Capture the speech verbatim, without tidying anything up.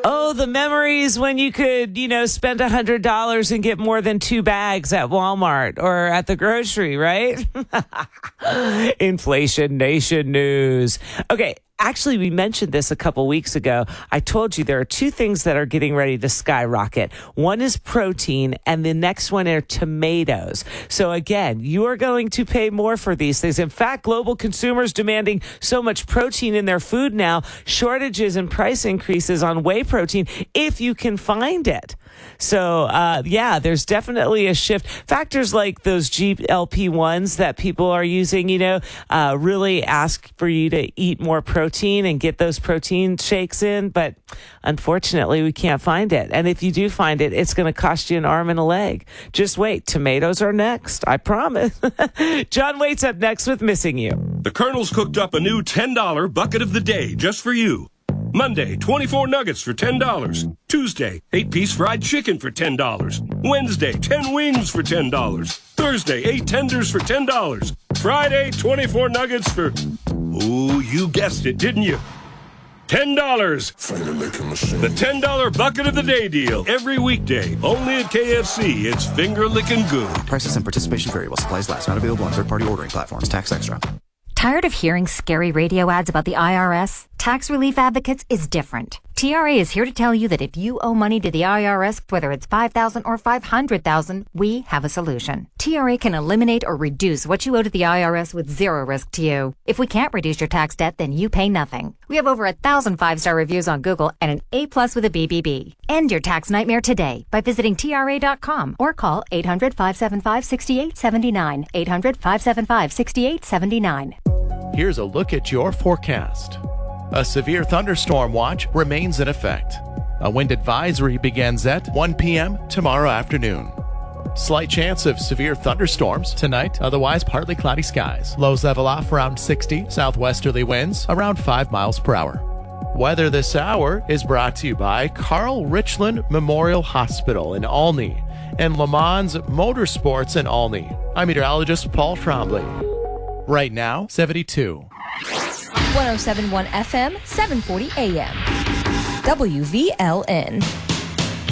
Oh, the memories when you could, you know, spend one hundred dollars and get more than two bags at Walmart or at the grocery, right? Inflation Nation news. Okay. Actually, we mentioned this a couple weeks ago. I told you there are two things that are getting ready to skyrocket. One is protein, and the next one are tomatoes. So again, you are going to pay more for these things. In fact, global consumers demanding so much protein in their food now, shortages and price increases on whey protein if you can find it. So, uh, yeah, there's definitely a shift. Factors like those G L P ones that people are using, you know, uh, really ask for you to eat more protein and get those protein shakes in. But unfortunately, we can't find it. And if you do find it, it's going to cost you an arm and a leg. Just wait. Tomatoes are next. I promise. John Waite's up next with Missing You. The Colonel's cooked up a new ten dollar bucket of the day just for you. Monday, twenty-four nuggets for ten dollars. Tuesday, eight-piece fried chicken for ten dollars. Wednesday, ten wings for ten dollars. Thursday, eight tenders for ten dollars. Friday, twenty-four nuggets for... Oh, you guessed it, didn't you? ten dollars. The ten dollar bucket of the day deal. Every weekday, only at K F C. It's finger-licking good. Prices and participation vary while supplies last. Not available on third-party ordering platforms. Tax extra. Tired of hearing scary radio ads about the I R S? Tax Relief Advocates is different. T R A is here to tell you that if you owe money to the I R S, whether it's five thousand dollars or five hundred thousand dollars, we have a solution. T R A can eliminate or reduce what you owe to the I R S with zero risk to you. If we can't reduce your tax debt, then you pay nothing. We have over a thousand five-star reviews on Google and an A plus with a B B B. End your tax nightmare today by visiting T R A dot com or call eight hundred, five seven five, six eight seven nine. eight hundred, five seven five, six eight seven nine. Here's a look at your forecast. A severe thunderstorm watch remains in effect. A wind advisory begins at one p.m. tomorrow afternoon. Slight chance of severe thunderstorms tonight, otherwise partly cloudy skies. Lows level off around sixty, southwesterly winds around five miles per hour. Weather this hour is brought to you by Carl Richland Memorial Hospital in Olney and Le Mans Motorsports in Olney. I'm meteorologist Paul Trombley. Right now, seventy-two. one oh seven point one F M, seven forty A M. W V L N.